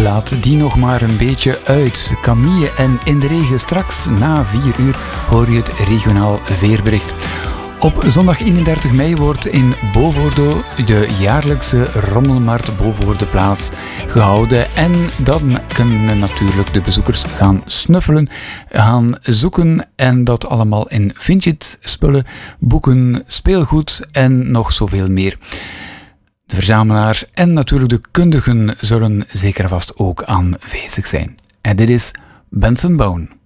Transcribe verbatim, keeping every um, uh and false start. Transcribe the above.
laat die nog maar een beetje uit. Camille en In de Regen. Straks na vier uur hoor je het regionaal weerbericht. Op zondag eenendertig mei wordt in Bovoordo de jaarlijkse Rommelmarkt Bovoorde plaats gehouden. En dan kunnen natuurlijk de bezoekers gaan snuffelen, gaan zoeken en dat allemaal in vintage spullen, boeken, speelgoed en nog zoveel meer. De verzamelaars en natuurlijk de kundigen zullen zeker vast ook aanwezig zijn. En dit is Benson Boone.